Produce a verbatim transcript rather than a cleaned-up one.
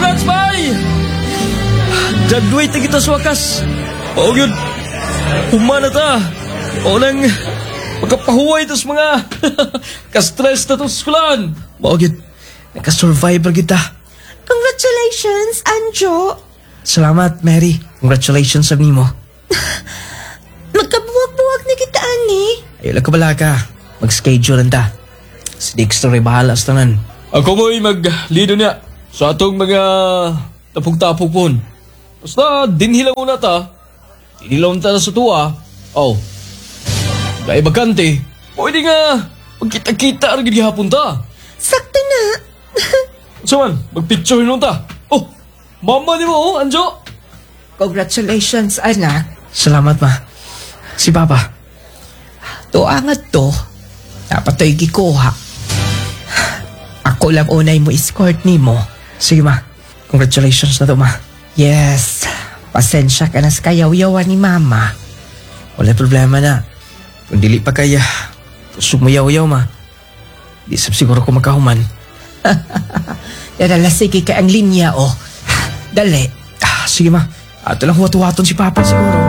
Congrats, bay! Graduate na kita sa wakas. Oo, yun. Humana ta. O nang magkapahuway ito sa mga ka-stress na ito sa skulan. Oo, yun. Nagka-survivor kita. Congratulations, Anjo. Salamat, Mary. Congratulations sa nimo. Magkabuwag-buwag na kita, ani. Ayaw lang kabala ka. Mag-schedule lang ta. Si Dexter ay bahala sa tanan. Ako mo'y mag-lido niya sa atong mga tapog-tapog pon. Basta dinhilang muna ta. Dinhilang ta sa tuwa. Oh. Dahil bagante. Pwede nga magkita-kita rin gihapon ta. Sakto na. So man, mag-picture nung ta. Oh, mama di mo, oh, Anjo. Congratulations, anak. Salamat, ma. Si Papa. To angat to. Dapat to'y gikuha. Ako lang unay mo escort ni mo. Sige, ma. Congratulations na to, ma. Yes. Pasensya ka na sa kayaw-yawan ni Mama. Wala problema na. Kung dili pa kaya, sumuyaw-yaw, ma. Di sab siguro ko magkahuman. Dala, sige ka ang linya, oh. Dali. Ah, sige, ma. Ato lang huwat-huwaton si Papa siguro.